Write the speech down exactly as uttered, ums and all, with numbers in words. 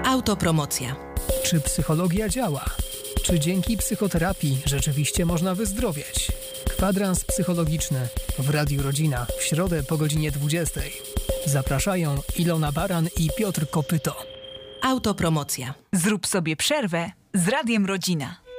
Autopromocja. Czy psychologia działa? Czy dzięki psychoterapii rzeczywiście można wyzdrowieć? Kwadrans psychologiczny w Radiu Rodzina w środę po godzinie dwudziestej. Zapraszają Ilona Baran i Piotr Kopyto. Autopromocja. Zrób sobie przerwę z Radiem Rodzina.